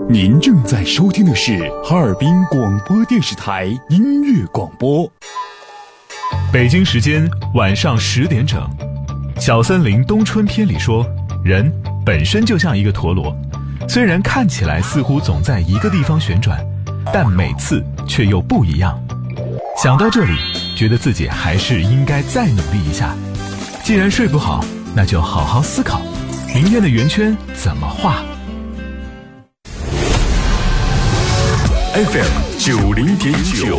您正在收听的是哈尔滨广播电视台音乐广播。 北京时间晚上10点整，小森林冬春篇里说，人本身就像一个陀螺，虽然看起来似乎总在一个地方旋转，但每次却又不一样。想到这里，觉得自己还是应该再努力一下。既然睡不好，那就好好思考，明天的圆圈怎么画。 FM 90.9